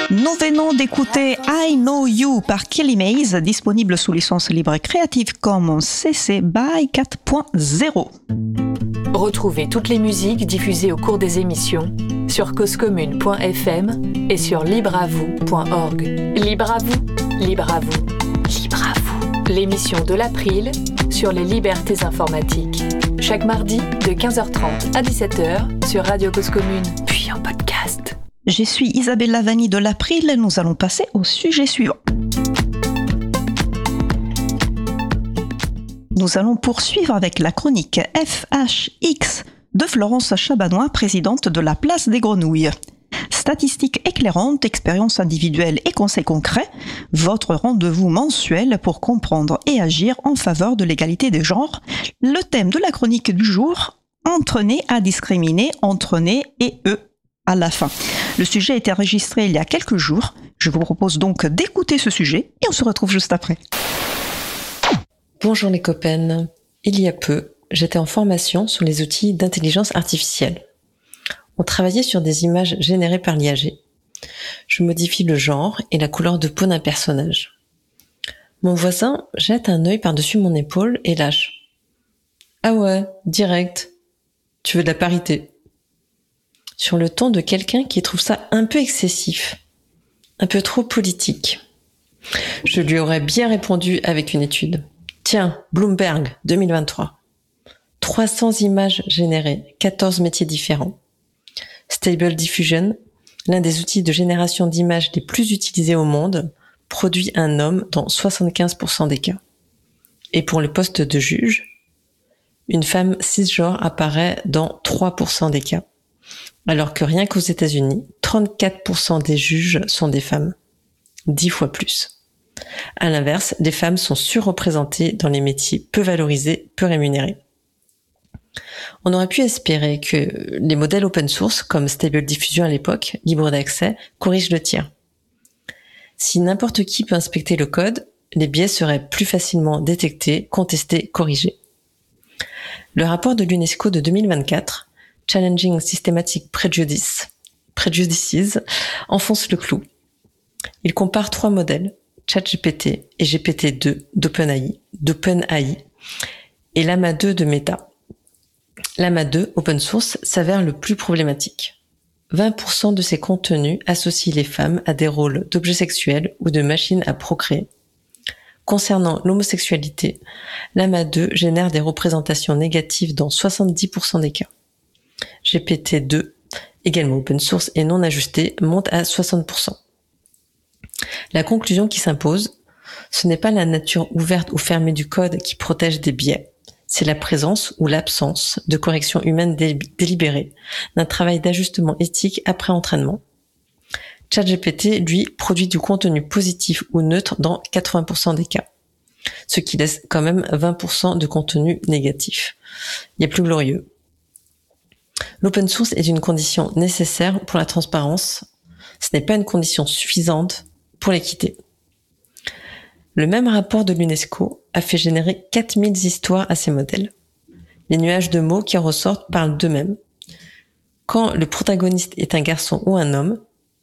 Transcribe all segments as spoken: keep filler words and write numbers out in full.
Nous venons d'écouter I Know You par Kelly Mays, disponible sous licence libre Creative Commons C C BY quatre point zéro. Retrouvez toutes les musiques diffusées au cours des émissions sur cause commune point f m et sur libre à vous point org. Libre à vous, libre à vous, libre à vous. L'émission de l'April sur les libertés informatiques. Chaque mardi de quinze heures trente à dix-sept heures sur Radio Cause Commune, puis en podcast. Je suis Isabelle Lavani de l'April et nous allons passer au sujet suivant. Nous allons poursuivre avec la chronique F H X de Florence Chabanois, présidente de la Place des Grenouilles. Statistiques éclairantes, expériences individuelles et conseils concrets, votre rendez-vous mensuel pour comprendre et agir en faveur de l'égalité des genres. Le thème de la chronique du jour, entre nés à discriminer, entre nés et eux à la fin. Le sujet a été enregistré il y a quelques jours. Je vous propose donc d'écouter ce sujet et on se retrouve juste après. Bonjour les copains. Il y a peu, j'étais en formation sur les outils d'intelligence artificielle. On travaillait sur des images générées par l'I A G. Je modifie le genre et la couleur de peau d'un personnage. Mon voisin jette un œil par-dessus mon épaule et lâche. Ah ouais, direct. Tu veux de la parité. Sur le ton de quelqu'un qui trouve ça un peu excessif, un peu trop politique. Je lui aurais bien répondu avec une étude. Tiens, Bloomberg, deux mille vingt-trois. trois cents images générées, quatorze métiers différents. Stable Diffusion, l'un des outils de génération d'images les plus utilisés au monde, produit un homme dans soixante-quinze pour cent des cas. Et pour le poste de juge, une femme cisgenre apparaît dans trois pour cent des cas. Alors que rien qu'aux États-Unis, trente-quatre pour cent des juges sont des femmes. dix fois plus. À l'inverse, les femmes sont surreprésentées dans les métiers peu valorisés, peu rémunérés. On aurait pu espérer que les modèles open source, comme Stable Diffusion à l'époque, libre d'accès, corrigent le tir. Si n'importe qui peut inspecter le code, les biais seraient plus facilement détectés, contestés, corrigés. Le rapport de l'UNESCO de deux mille vingt-quatre, Challenging Systematic Prejudice, Prejudices, enfonce le clou. Il compare trois modèles, ChatGPT et G P T deux d'OpenAI, d'OpenAI et Llama deux de Meta. Llama deux, open source, s'avère le plus problématique. vingt pour cent de ses contenus associent les femmes à des rôles d'objets sexuels ou de machines à procréer. Concernant l'homosexualité, Llama deux génère des représentations négatives dans soixante-dix pour cent des cas. G P T deux, également open source et non ajusté, monte à soixante pour cent. La conclusion qui s'impose, ce n'est pas la nature ouverte ou fermée du code qui protège des biais, c'est la présence ou l'absence de correction humaine dé- délibérée, d'un travail d'ajustement éthique après entraînement. ChatGPT, lui, produit du contenu positif ou neutre dans quatre-vingts pour cent des cas, ce qui laisse quand même vingt pour cent de contenu négatif. Il y a plus glorieux. L'open source est une condition nécessaire pour la transparence. Ce n'est pas une condition suffisante pour l'équité. Le même rapport de l'UNESCO a fait générer quatre mille histoires à ces modèles. Les nuages de mots qui en ressortent parlent d'eux-mêmes. Quand le protagoniste est un garçon ou un homme,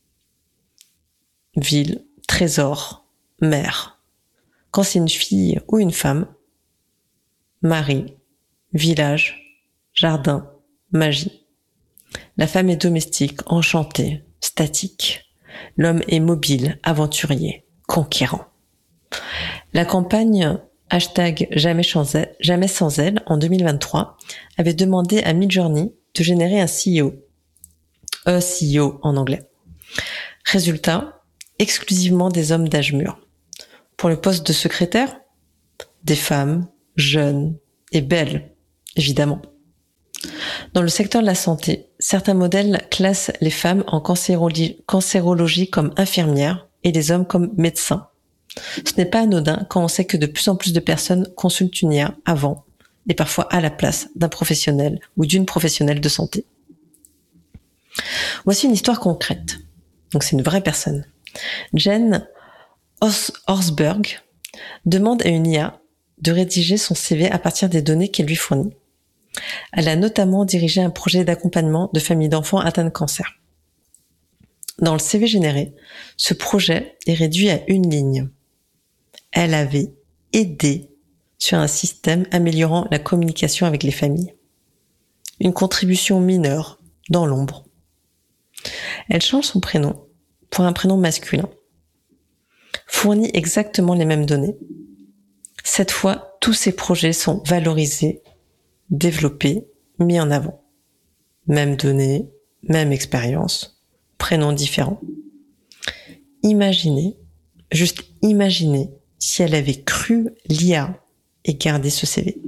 ville, trésor, mère. Quand c'est une fille ou une femme, mari, village, jardin, magie. La femme est domestique, enchantée, statique. L'homme est mobile, aventurier, conquérant. La campagne hashtag jamais sans elle, jamais sans elle en deux mille vingt-trois avait demandé à Midjourney de générer un C E O. A C E O en anglais. Résultat, exclusivement des hommes d'âge mûr. Pour le poste de secrétaire, des femmes, jeunes et belles, évidemment. Dans le secteur de la santé, certains modèles classent les femmes en cancérologie, cancérologie comme infirmières et les hommes comme médecins. Ce n'est pas anodin quand on sait que de plus en plus de personnes consultent une I A avant et parfois à la place d'un professionnel ou d'une professionnelle de santé. Voici une histoire concrète. Donc c'est une vraie personne. Jen Horsberg demande à une I A de rédiger son C V à partir des données qu'elle lui fournit. Elle a notamment dirigé un projet d'accompagnement de familles d'enfants atteints de cancer. Dans le C V généré, ce projet est réduit à une ligne. Elle avait aidé sur un système améliorant la communication avec les familles. Une contribution mineure, dans l'ombre. Elle change son prénom pour un prénom masculin. Fournit exactement les mêmes données. Cette fois, tous ces projets sont valorisés, développés, mis en avant. Mêmes données, même expérience, prénoms différents. Imaginez, juste imaginez si elle avait cru l'I A et gardé ce C V.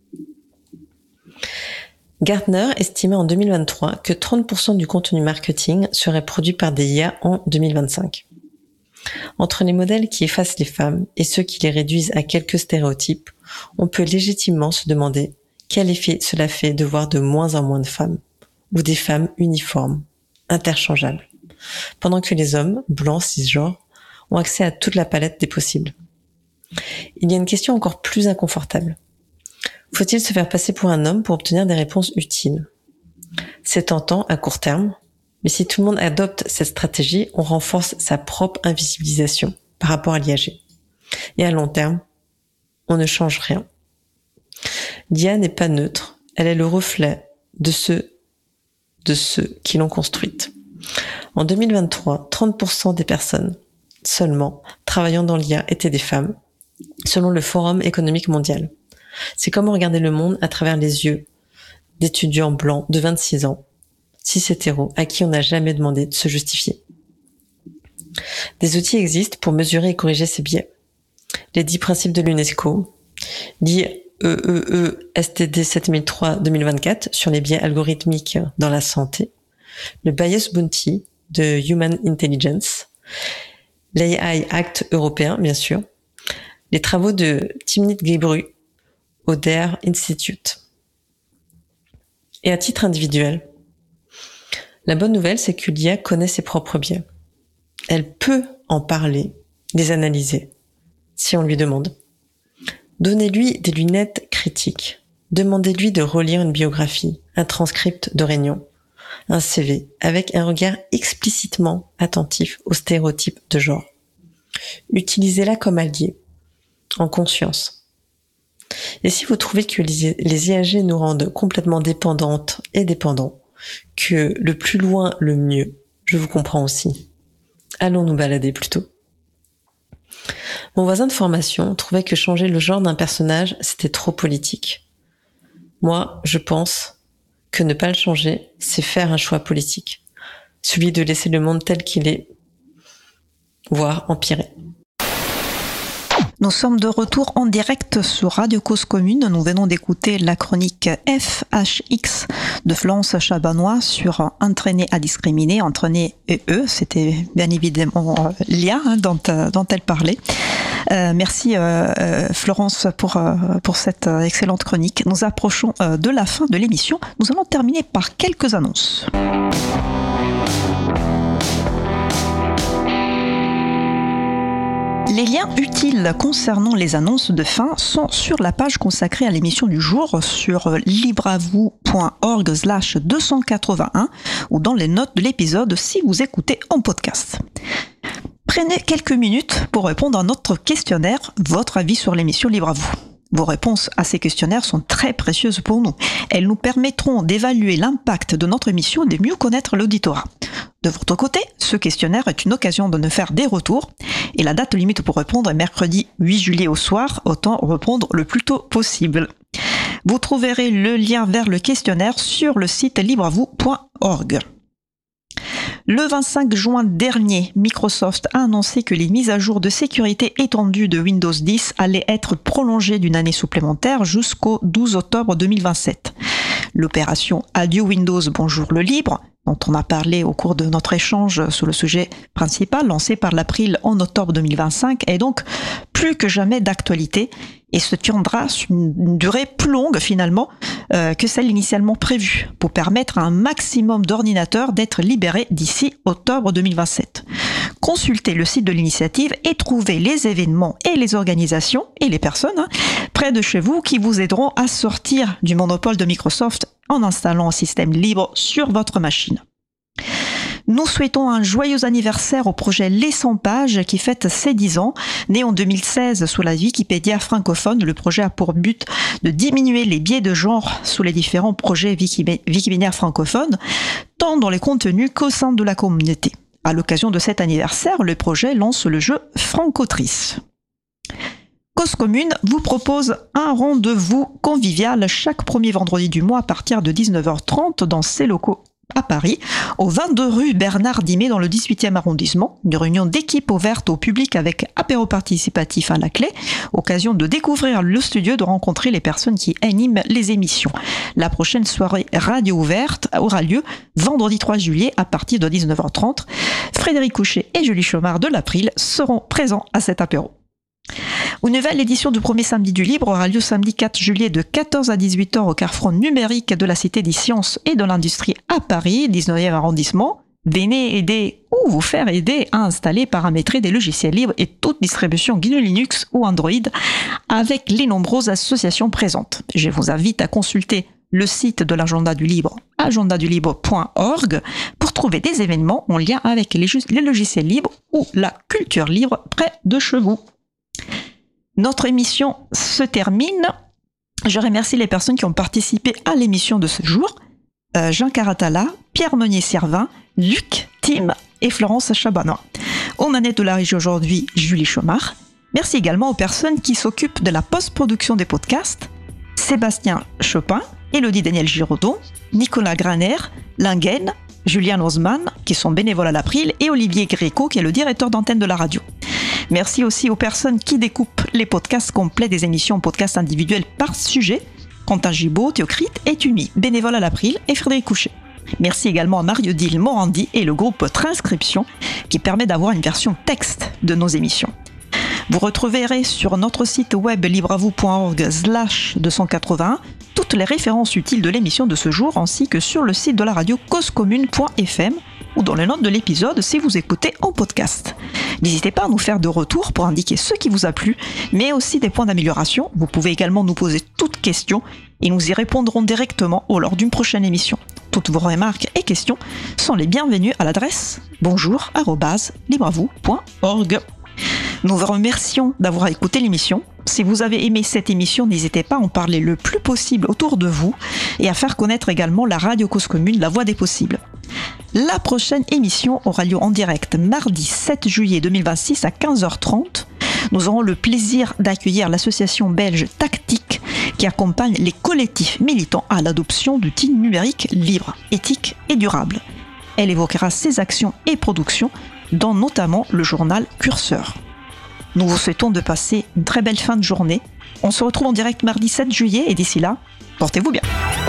Gartner estimait en deux mille vingt-trois que trente pour cent du contenu marketing serait produit par des I A en deux mille vingt-cinq. Entre les modèles qui effacent les femmes et ceux qui les réduisent à quelques stéréotypes, on peut légitimement se demander quel effet cela fait de voir de moins en moins de femmes, ou des femmes uniformes, interchangeables, pendant que les hommes, blancs, cisgenres, ont accès à toute la palette des possibles. Il y a une question encore plus inconfortable. Faut-il se faire passer pour un homme pour obtenir des réponses utiles ? C'est tentant à court terme, mais si tout le monde adopte cette stratégie, on renforce sa propre invisibilisation par rapport à l'I A G. Et à long terme, on ne change rien. L'I A n'est pas neutre, elle est le reflet de ceux, de ceux qui l'ont construite. En deux mille vingt-trois, trente pour cent des personnes seulement travaillant dans l'I A étaient des femmes, selon le Forum économique mondial. C'est comme regarder le monde à travers les yeux d'étudiants blancs de vingt-six ans, cis hétéros, à qui on n'a jamais demandé de se justifier. Des outils existent pour mesurer et corriger ces biais. Les dix principes de l'UNESCO, l'I E E E S T D sept mille trois deux mille vingt-quatre sur les biais algorithmiques dans la santé, le Bias Bounty de Human Intelligence, l'A I Act européen, bien sûr, les travaux de Timnit Gebru au D E R Institute. Et à titre individuel, la bonne nouvelle, c'est que l'I A connaît ses propres biais. Elle peut en parler, les analyser, si on lui demande. Donnez-lui des lunettes critiques. Demandez-lui de relire une biographie, un transcript de réunion, un C V, avec un regard explicitement attentif aux stéréotypes de genre. Utilisez-la comme allié, en conscience. Et si vous trouvez que les I A G nous rendent complètement dépendantes et dépendants, que le plus loin, le mieux, je vous comprends aussi. Allons nous balader plutôt. Mon voisin de formation trouvait que changer le genre d'un personnage, c'était trop politique. Moi, je pense que ne pas le changer, c'est faire un choix politique. Celui de laisser le monde tel qu'il est, voire empirer. Nous sommes de retour en direct sur Radio Cause Commune. Nous venons d'écouter la chronique F H X de Florence Chabanois sur Entraîner à discriminer, entraîner et eux. C'était bien évidemment l'I A hein, dont, dont elle parlait. Euh, merci euh, Florence pour, euh, pour cette excellente chronique. Nous approchons euh, de la fin de l'émission. Nous allons terminer par quelques annonces. Les liens utiles concernant les annonces de fin sont sur la page consacrée à l'émission du jour sur libravou point org slash deux cent quatre-vingt-un ou dans les notes de l'épisode si vous écoutez en podcast. Prenez quelques minutes pour répondre à notre questionnaire, votre avis sur l'émission Libre à vous. Vos réponses à ces questionnaires sont très précieuses pour nous. Elles nous permettront d'évaluer l'impact de notre émission et de mieux connaître l'auditorat. De votre côté, ce questionnaire est une occasion de nous faire des retours et la date limite pour répondre est mercredi huit juillet au soir, autant répondre le plus tôt possible. Vous trouverez le lien vers le questionnaire sur le site libravou point org. Le vingt-cinq juin dernier, Microsoft a annoncé que les mises à jour de sécurité étendues de Windows dix allaient être prolongées d'une année supplémentaire jusqu'au douze octobre deux mille vingt-sept. L'opération Adieu Windows, bonjour le libre, dont on a parlé au cours de notre échange sur le sujet principal, lancé par l'April en octobre deux mille vingt-cinq, est donc plus que jamais d'actualité et se tiendra sur une durée plus longue finalement euh, que celle initialement prévue, pour permettre à un maximum d'ordinateurs d'être libérés d'ici octobre deux mille vingt-sept. Consultez le site de l'initiative et trouvez les événements et les organisations et les personnes hein, près de chez vous qui vous aideront à sortir du monopole de Microsoft en installant un système libre sur votre machine. Nous souhaitons un joyeux anniversaire au projet Les cent pages qui fête ses dix ans. Né en deux mille seize sous la Wikipédia francophone, le projet a pour but de diminuer les biais de genre sous les différents projets Wikipédia francophones, tant dans les contenus qu'au sein de la communauté. À l'occasion de cet anniversaire, le projet lance le jeu Francotrice. Cause Commune vous propose un rendez-vous convivial chaque premier vendredi du mois à partir de dix-neuf heures trente dans ses locaux à Paris, au vingt-deux rue Bernard Dimet dans le dix-huitième arrondissement. Une réunion d'équipe ouverte au public avec apéro participatif à la clé, occasion de découvrir le studio, de rencontrer les personnes qui animent les émissions. La prochaine soirée radio ouverte aura lieu vendredi trois juillet à partir de dix-neuf heures trente. Frédéric Couchet et Julie Chomard de l'April seront présents à cet apéro. Une nouvelle édition du premier samedi du Libre aura lieu samedi quatre juillet de quatorze à dix-huit heures au carrefour numérique de la Cité des Sciences et de l'Industrie à Paris, dix-neuvième arrondissement. Venez aider ou vous faire aider à installer, paramétrer des logiciels libres et toute distribution G N U Linux ou Android avec les nombreuses associations présentes. Je vous invite à consulter le site de l'agenda du Libre, agenda du libre point org, pour trouver des événements en lien avec les, les logiciels libres ou la culture libre près de chez vous. Notre émission se termine. Je remercie les personnes qui ont participé à l'émission de ce jour. Euh, Jean Caratala, Pierre Meunier-Servin, Luc, Tim et Florence Chabanois. Aux manettes de la régie aujourd'hui, Julie Chomard. Merci également aux personnes qui s'occupent de la post-production des podcasts. Sébastien Chopin, Élodie Daniel Giraudon, Nicolas Graner, Lingen, Julian Osman, qui sont bénévoles à l'April, et Olivier Gréco, qui est le directeur d'antenne de la radio. Merci aussi aux personnes qui découpent les podcasts complets des émissions en podcasts individuels par sujet, Quentin Gibaud, Théocrite et Tumi, bénévoles à l'April, et Frédéric Couchet. Merci également à Mario-Dil Morandi et le groupe Transcription, qui permet d'avoir une version texte de nos émissions. Vous retrouverez sur notre site web libravou point org slash deux cent quatre-vingt-un toutes les références utiles de l'émission de ce jour, ainsi que sur le site de la radio cause commune point f m ou dans les notes de l'épisode si vous écoutez en podcast. N'hésitez pas à nous faire de retours pour indiquer ce qui vous a plu, mais aussi des points d'amélioration. Vous pouvez également nous poser toutes questions et nous y répondrons directement lors d'une prochaine émission. Toutes vos remarques et questions sont les bienvenues à l'adresse bonjour arobase libravou point org. Nous vous remercions d'avoir écouté l'émission. Si vous avez aimé cette émission, n'hésitez pas à en parler le plus possible autour de vous et à faire connaître également la radio Cause Commune, la voix des possibles. La prochaine émission aura lieu en direct mardi sept juillet deux mille vingt-six à quinze heures trente. Nous aurons le plaisir d'accueillir l'association belge Tactique qui accompagne les collectifs militants à l'adoption d'outils numériques libres, éthiques et durables. Elle évoquera ses actions et productions dans notamment le journal Curseur. Nous vous souhaitons de passer une très belle fin de journée. On se retrouve en direct mardi sept juillet et d'ici là, portez-vous bien.